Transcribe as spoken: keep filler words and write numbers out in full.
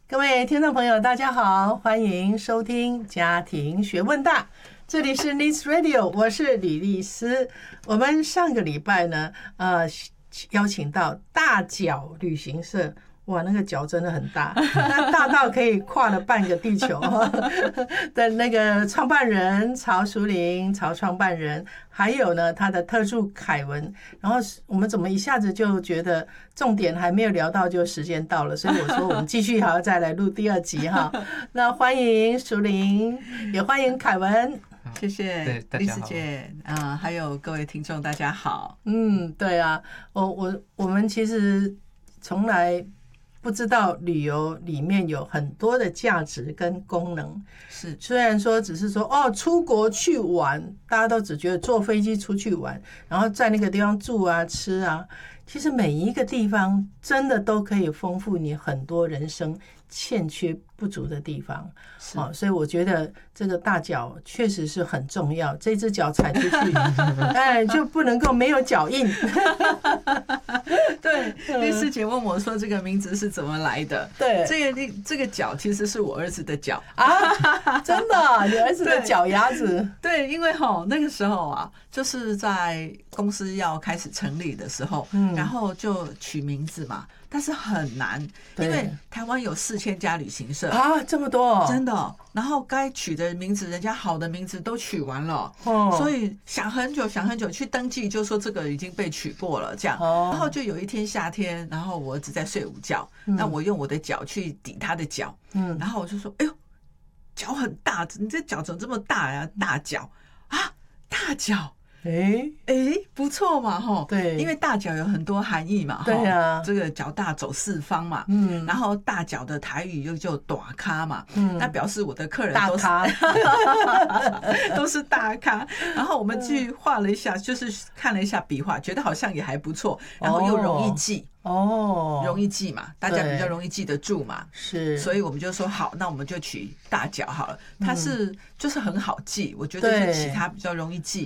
各位听众朋友，大家好，欢迎收听家庭学问大，这里是 Liz Radio， 我是李丽丝。我们上个礼拜呢，呃，邀请到大脚旅行社。哇，那个脚真的很大，那大到可以跨了半个地球的那个创办人曹淑玲，曹创办人，还有呢他的特助凯文。然后我们怎么一下子就觉得重点还没有聊到，就时间到了，所以我说我们继续还要再来录第二集哈。那欢迎淑玲，也欢迎凯文。 谢谢丽丝姐啊，还有各位听众，大家好。 嗯，对啊，我我我们其实从来不知道旅游里面有很多的价值跟功能。 是， 虽然说只是说哦，出国去玩，大家都只觉得坐飞机出去玩，然后在那个地方住啊、吃啊，其实每一个地方真的都可以丰富你很多人生欠缺不足的地方。哦，所以我觉得这个大脚确实是很重要，这只脚踩出去，哎，就不能够没有脚印。 对，丽丝姐问我说这个名字是怎么来的？ 对， 这个这个脚其实是我儿子的脚啊，真的，你儿子的脚丫子。 对，因为哈那个时候啊，就是在公司要开始成立的时候，嗯，然后就取名字嘛。但是很难，因为台湾有四千家旅行社啊，这么多， 真的。然后该取的名字，人家好的名字都取完了，哦，所以想很久，想很久去登记，就说这个已经被取过了，这样。哦，然后就有一天夏天，然后我儿子在睡午觉，嗯，那我用我的脚去抵他的脚，嗯，然后我就说：“哎呦，脚很大，你这脚怎么这么大呀？大脚啊，大脚。”哎哎，不错嘛，哈，对，因为大脚有很多含义嘛， 对啊， 这个脚大走四方嘛，嗯，然后大脚的台语又叫大咖嘛，嗯，那表示我的客人都是大咖，都是大咖。然后我们去画了一下，就是看了一下笔画，觉得好像也还不错，然后又容易记。哦，容易记嘛，大家比较容易记得住嘛，是，所以我们就说好，那我们就取大脚好了。它是就是很好记，我觉得比其他比较容易记。